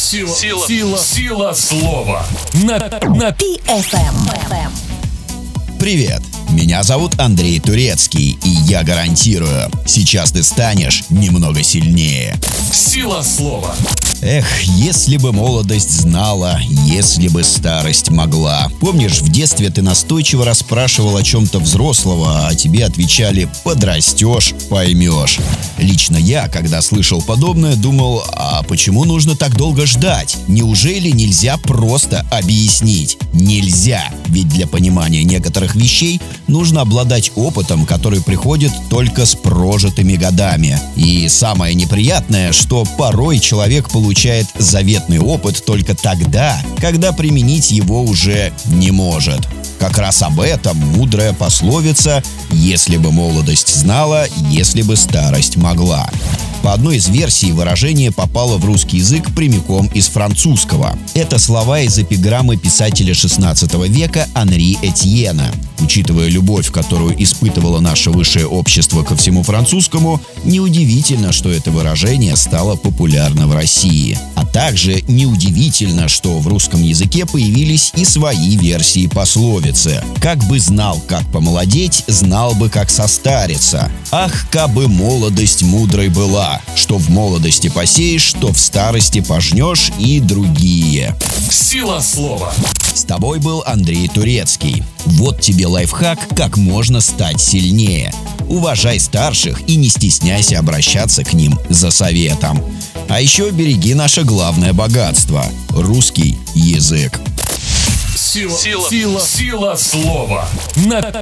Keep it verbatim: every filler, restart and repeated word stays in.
Сила, сила, сила, сила слова. На, на пи эф эм. Привет, меня зовут Андрей Турецкий, и я гарантирую, сейчас ты станешь немного сильнее. Сила слова. Эх, если бы молодость знала, если бы старость могла. Помнишь, в детстве ты настойчиво расспрашивал о чем-то взрослого, а тебе отвечали: подрастешь, поймешь. Лично я, когда слышал подобное, думал: а почему нужно так долго ждать? Неужели нельзя просто объяснить? Нельзя, ведь для понимания некоторых вещей нужно обладать опытом, который приходит только с прожитыми годами. И самое неприятное, что порой человек получает получает заветный опыт только тогда, когда применить его уже не может. Как раз об этом мудрая пословица «если бы молодость знала, если бы старость могла». По одной из версий, выражение попало в русский язык прямиком из французского. Это слова из эпиграммы писателя шестнадцатого века Анри Этьена. Учитывая любовь, которую испытывало наше высшее общество ко всему французскому, неудивительно, что это выражение стало популярно в России. А также неудивительно, что в русском языке появились и свои версии пословицы. «Как бы знал, как помолодеть, знал бы, как состариться. Ах, кабы молодость мудрой была, что в молодости посеешь, что в старости пожнешь» и другие. Сила слова. С тобой был Андрей Турецкий. Вот тебе лайфхак, как можно стать сильнее. Уважай старших и не стесняйся обращаться к ним за советом. А еще береги наше главное богатство – русский язык. Сила, сила, сила, сила слова. На